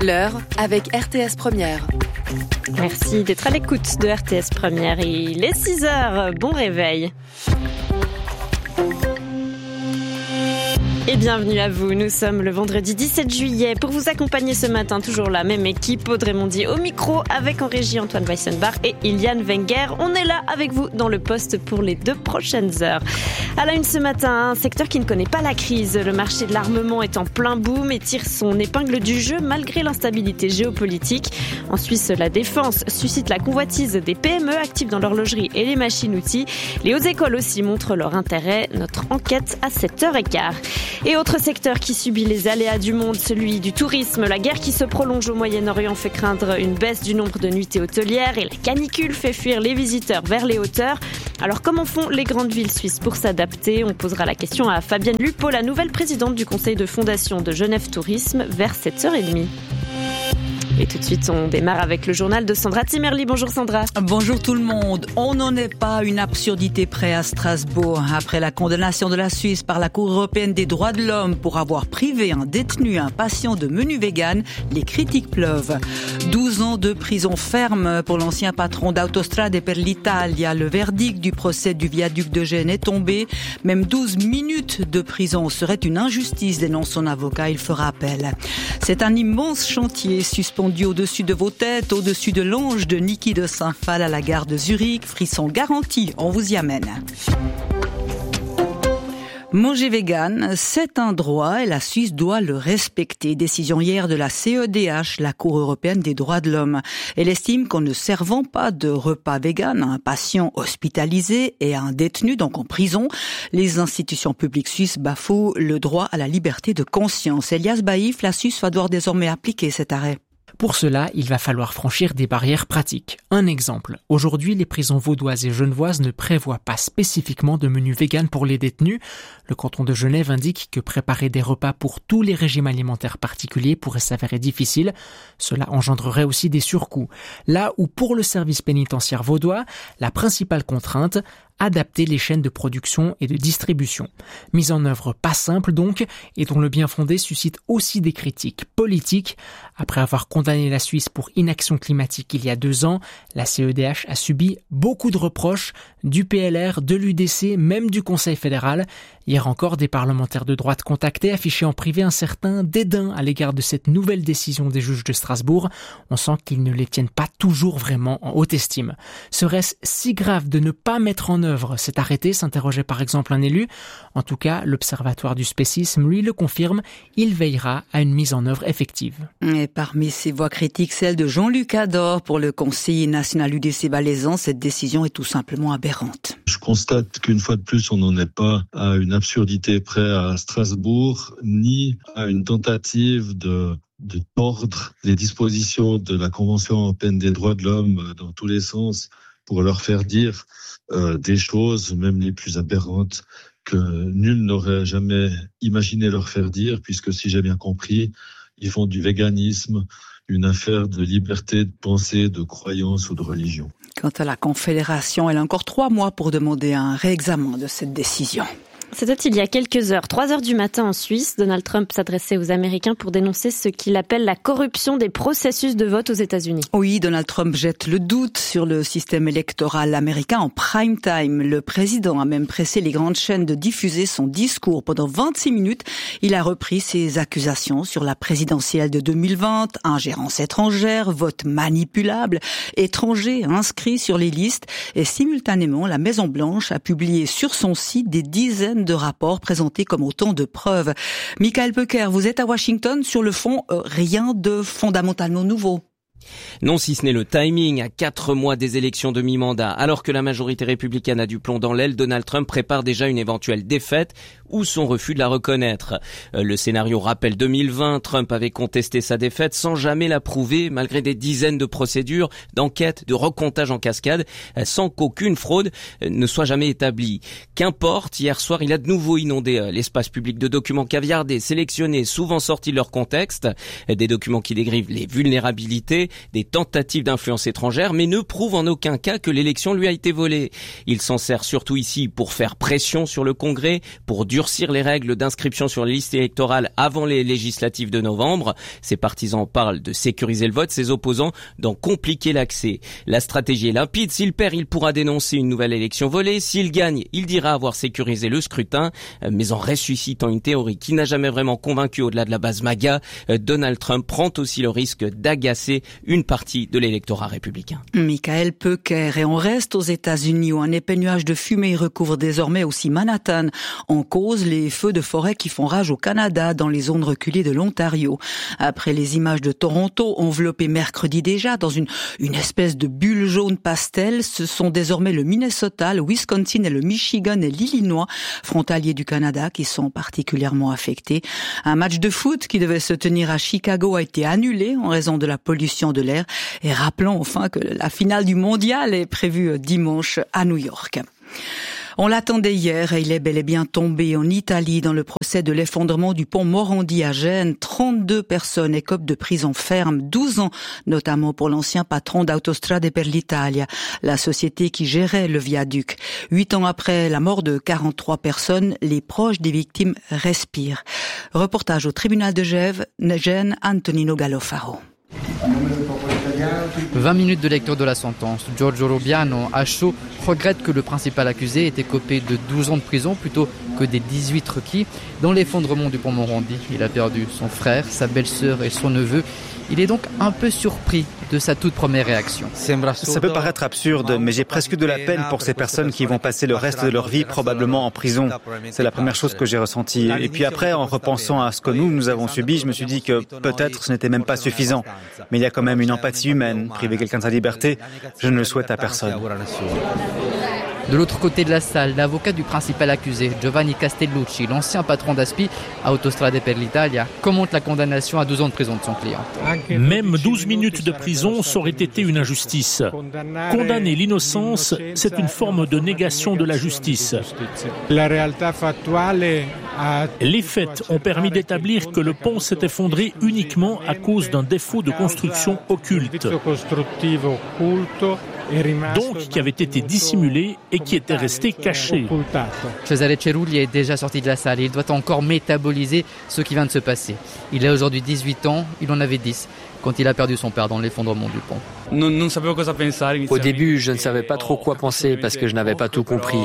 L'heure avec RTS Première. Merci d'être à l'écoute de RTS Première. Il est 6h, bon réveil. Et bienvenue à vous, nous sommes le vendredi 17 juillet pour vous accompagner ce matin, toujours la même équipe, Audrey Mondy au micro avec en régie Antoine Weissenbach et Iliane Wenger. On est là avec vous dans le poste pour les 2 prochaines heures. À la une ce matin, un secteur qui ne connaît pas la crise. Le marché de l'armement est en plein boom et tire son épingle du jeu malgré l'instabilité géopolitique. En Suisse, la défense suscite la convoitise des PME actives dans l'horlogerie et les machines-outils. Les hautes écoles aussi montrent leur intérêt. Notre enquête à 7h15. Et autre secteur qui subit les aléas du monde, celui du tourisme. La guerre qui se prolonge au Moyen-Orient fait craindre une baisse du nombre de nuitées hôtelières et la canicule fait fuir les visiteurs vers les hauteurs. Alors comment font les grandes villes suisses pour s'adapter ? On posera la question à Fabienne Lupo, la nouvelle présidente du conseil de fondation de Genève Tourisme, vers 7h30. Et tout de suite, on démarre avec le journal de Sandra Timmerli. Bonjour Sandra. Bonjour tout le monde. On n'en est pas à une absurdité près à Strasbourg. Après la condamnation de la Suisse par la Cour européenne des droits de l'homme pour avoir privé un détenu, un patient de menu vegan, les critiques pleuvent. 12 ans de prison ferme pour l'ancien patron d'Autostrade per l'Italia. Le verdict du procès du viaduc de Gênes est tombé. Même 12 minutes de prison serait une injustice, dénonce son avocat. Il fera appel. C'est un immense chantier suspendu au-dessus de vos têtes, au-dessus de l'ange de Niki de Saint-Phal à la gare de Zurich. Frisson garanti, on vous y amène. Manger vegan, c'est un droit et la Suisse doit le respecter. Décision hier de la CEDH, la Cour européenne des droits de l'homme. Elle estime qu'en ne servant pas de repas vegan à un patient hospitalisé et à un détenu, donc en prison, les institutions publiques suisses bafouent le droit à la liberté de conscience. Elias Baïf, la Suisse va devoir désormais appliquer cet arrêt. Pour cela, il va falloir franchir des barrières pratiques. Un exemple. Aujourd'hui, les prisons vaudoises et genevoises ne prévoient pas spécifiquement de menu vegan pour les détenus. Le canton de Genève indique que préparer des repas pour tous les régimes alimentaires particuliers pourrait s'avérer difficile. Cela engendrerait aussi des surcoûts. Là où pour le service pénitentiaire vaudois, la principale contrainte, adapter les chaînes de production et de distribution. Mise en œuvre pas simple donc, et dont le bien fondé suscite aussi des critiques politiques. Après avoir condamné la Suisse pour inaction climatique il y a 2 ans, la CEDH a subi beaucoup de reproches du PLR, de l'UDC, même du Conseil fédéral. Hier encore, des parlementaires de droite contactés affichaient en privé un certain dédain à l'égard de cette nouvelle décision des juges de Strasbourg. On sent qu'ils ne les tiennent pas toujours vraiment en haute estime. Serait-ce si grave de ne pas mettre en œuvre cet arrêté, s'interrogeait par exemple un élu. En tout cas, l'Observatoire du spécisme, lui, le confirme, il veillera à une mise en œuvre effective. Et parmi ces voix critiques, celle de Jean-Luc Ador pour le conseiller national UDC valaisan, cette décision est tout simplement aberrante. Je constate qu'une fois de plus, on n'en est pas à une absurdité près à Strasbourg, ni à une tentative de tordre les dispositions de la Convention européenne des droits de l'homme dans tous les sens pour leur faire dire des choses, même les plus aberrantes, que nul n'aurait jamais imaginé leur faire dire, puisque si j'ai bien compris, ils font du véganisme une affaire de liberté de pensée, de croyance ou de religion. Quant à la Confédération, elle a encore 3 mois pour demander un réexamen de cette décision. C'était il y a quelques heures, 3h du matin en Suisse. Donald Trump s'adressait aux Américains pour dénoncer ce qu'il appelle la corruption des processus de vote aux États-Unis. Oui, Donald Trump jette le doute sur le système électoral américain en prime time. Le président a même pressé les grandes chaînes de diffuser son discours. Pendant 26 minutes, il a repris ses accusations sur la présidentielle de 2020, ingérence étrangère, vote manipulable, étrangers inscrits sur les listes. Et simultanément, la Maison-Blanche a publié sur son site des dizaines de rapports présentés comme autant de preuves. Michael Pecker, vous êtes à Washington. Sur le fond, rien de fondamentalement nouveau. Non, si ce n'est le timing, à 4 mois des élections de mi-mandat. Alors que la majorité républicaine a du plomb dans l'aile, Donald Trump prépare déjà une éventuelle défaite ou son refus de la reconnaître. Le scénario rappelle 2020, Trump avait contesté sa défaite sans jamais la prouver, malgré des dizaines de procédures, d'enquêtes, de recomptage en cascade, sans qu'aucune fraude ne soit jamais établie. Qu'importe, hier soir, il a de nouveau inondé l'espace public de documents caviardés, sélectionnés, souvent sortis de leur contexte, des documents qui décrivent les vulnérabilités, des tentatives d'influence étrangère, mais ne prouve en aucun cas que l'élection lui a été volée. Il s'en sert surtout ici pour faire pression sur le Congrès, pour durcir les règles d'inscription sur les listes électorales avant les législatives de novembre. Ses partisans parlent de sécuriser le vote, ses opposants d'en compliquer l'accès. La stratégie est limpide. S'il perd, il pourra dénoncer une nouvelle élection volée. S'il gagne, il dira avoir sécurisé le scrutin, mais en ressuscitant une théorie qui n'a jamais vraiment convaincu au-delà de la base MAGA, Donald Trump prend aussi le risque d'agacer une partie de l'électorat républicain. Michael Peuker, et on reste aux États-Unis où un épais nuage de fumée recouvre désormais aussi Manhattan. En cause, les feux de forêt qui font rage au Canada dans les zones reculées de l'Ontario. Après les images de Toronto enveloppées mercredi déjà dans une espèce de bulle jaune pastel, ce sont désormais le Minnesota, le Wisconsin et le Michigan et l'Illinois, frontaliers du Canada, qui sont particulièrement affectés. Un match de foot qui devait se tenir à Chicago a été annulé en raison de la pollution de l'air. Et rappelons enfin que la finale du mondial est prévue dimanche à New York. On l'attendait hier et il est bel et bien tombé en Italie dans le procès de l'effondrement du pont Morandi à Gênes. 32 personnes écopent de prison ferme, 12 ans, notamment pour l'ancien patron d'Autostrade per l'Italia, la société qui gérait le viaduc. 8 ans après la mort de 43 personnes, les proches des victimes respirent. Reportage au tribunal de Gênes, Antonino Gallofaro. 20 minutes de lecture de la sentence. Giorgio Robiano, à chaud, regrette que le principal accusé ait écopé de 12 ans de prison plutôt que des 18 requis. Dans l'effondrement du pont Morandi, il a perdu son frère, sa belle-sœur et son neveu. Il est donc un peu surpris de sa toute première réaction. Ça peut paraître absurde, mais j'ai presque de la peine pour ces personnes qui vont passer le reste de leur vie probablement en prison. C'est la première chose que j'ai ressentie. Et puis après, en repensant à ce que nous avons subi, je me suis dit que peut-être ce n'était même pas suffisant. Mais il y a quand même une empathie humaine. Priver quelqu'un de sa liberté, je ne le souhaite à personne. De l'autre côté de la salle, l'avocat du principal accusé, Giovanni Castellucci, l'ancien patron d'Aspi, Autostrade per l'Italia, commente la condamnation à 12 ans de prison de son client. Même 12 minutes de prison, ça aurait été une injustice. Condamner l'innocence, c'est une forme de négation de la justice. Les faits ont permis d'établir que le pont s'est effondré uniquement à cause d'un défaut de construction occulte. Donc qui avait été dissimulé et qui était resté caché. Cesare Cerulli est déjà sorti de la salle et il doit encore métaboliser ce qui vient de se passer. Il a aujourd'hui 18 ans, il en avait 10 quand il a perdu son père dans l'effondrement du pont. Au début, je ne savais pas trop quoi penser parce que je n'avais pas tout compris.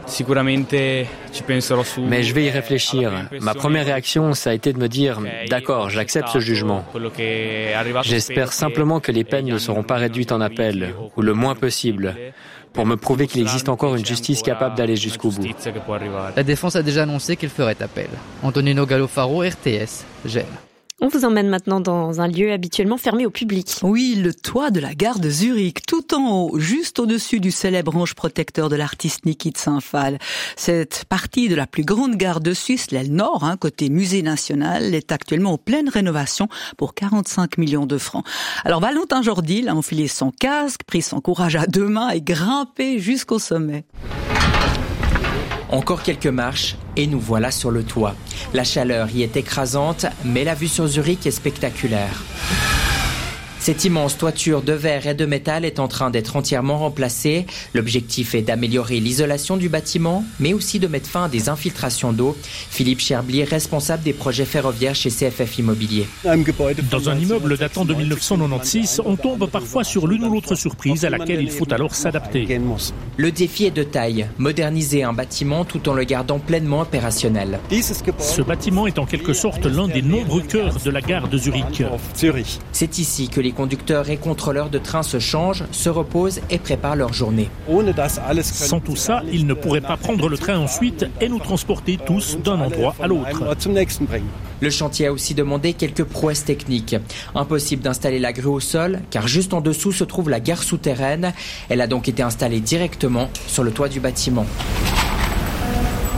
Mais je vais y réfléchir. Ma première réaction, ça a été de me dire « D'accord, j'accepte ce jugement. J'espère simplement que les peines ne seront pas réduites en appel, ou le moins possible, pour me prouver qu'il existe encore une justice capable d'aller jusqu'au bout. » La défense a déjà annoncé qu'il ferait appel. Antonino Gallofaro, RTS, Gênes. On vous emmène maintenant dans un lieu habituellement fermé au public. Oui, le toit de la gare de Zurich, tout en haut, juste au-dessus du célèbre ange protecteur de l'artiste Niki de Saint-Phal. Cette partie de la plus grande gare de Suisse, l'aile nord, côté musée national, est actuellement en pleine rénovation pour 45 millions de francs. Alors Valentin Jordi a enfilé son casque, pris son courage à deux mains et grimpé jusqu'au sommet. Encore quelques marches et nous voilà sur le toit. La chaleur y est écrasante, mais la vue sur Zurich est spectaculaire. Cette immense toiture de verre et de métal est en train d'être entièrement remplacée. L'objectif est d'améliorer l'isolation du bâtiment, mais aussi de mettre fin à des infiltrations d'eau. Philippe Cherblier, responsable des projets ferroviaires chez CFF Immobilier. Dans un immeuble datant de 1996, on tombe parfois sur l'une ou l'autre surprise à laquelle il faut alors s'adapter. Le défi est de taille, moderniser un bâtiment tout en le gardant pleinement opérationnel. Ce bâtiment est en quelque sorte l'un des nombreux cœurs de la gare de Zurich. C'est ici que les conducteurs et contrôleurs de train se changent, se reposent et préparent leur journée. Sans tout ça, ils ne pourraient pas prendre le train ensuite et nous transporter tous d'un endroit à l'autre. Le chantier a aussi demandé quelques prouesses techniques. Impossible d'installer la grue au sol, car juste en dessous se trouve la gare souterraine. Elle a donc été installée directement sur le toit du bâtiment.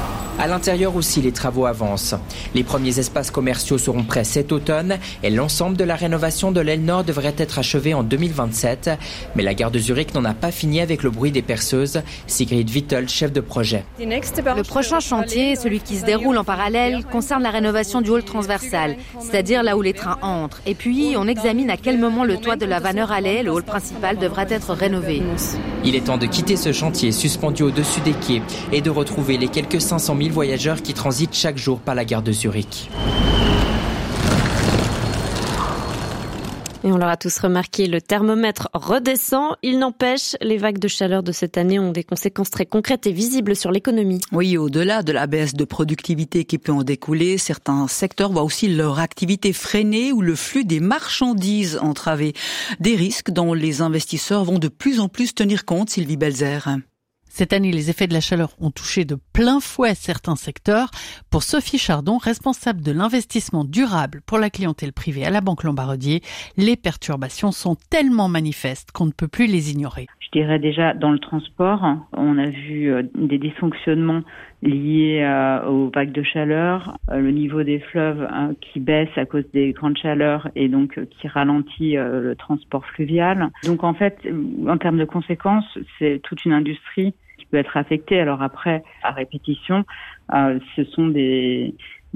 À l'intérieur aussi, les travaux avancent. Les premiers espaces commerciaux seront prêts cet automne et l'ensemble de la rénovation de l'aile nord devrait être achevé en 2027. Mais la gare de Zurich n'en a pas fini avec le bruit des perceuses. Sigrid Vittel, chef de projet. Le prochain chantier, celui qui se déroule en parallèle, concerne la rénovation du hall transversal, c'est-à-dire là où les trains entrent. Et puis, on examine à quel moment le toit de la Vanneurallee, le hall principal, devra être rénové. Il est temps de quitter ce chantier suspendu au-dessus des quais et de retrouver les quelques 500 000 voyageurs qui transitent chaque jour par la gare de Zurich. Et on l'aura tous remarqué, le thermomètre redescend. Il n'empêche, les vagues de chaleur de cette année ont des conséquences très concrètes et visibles sur l'économie. Oui, au-delà de la baisse de productivité qui peut en découler, certains secteurs voient aussi leur activité freinée ou le flux des marchandises entravé. Des risques dont les investisseurs vont de plus en plus tenir compte, Sylvie Belzer. Cette année, les effets de la chaleur ont touché de plein fouet certains secteurs. Pour Sophie Chardon, responsable de l'investissement durable pour la clientèle privée à la Banque Lombardier, les perturbations sont tellement manifestes qu'on ne peut plus les ignorer. Je dirais déjà dans le transport, on a vu des dysfonctionnements liés aux vagues de chaleur, le niveau des fleuves qui baisse à cause des grandes chaleurs et donc qui ralentit le transport fluvial. Donc en fait, en termes de conséquences, c'est toute une industrie qui peut être affectée. Alors après, à répétition, ce sont des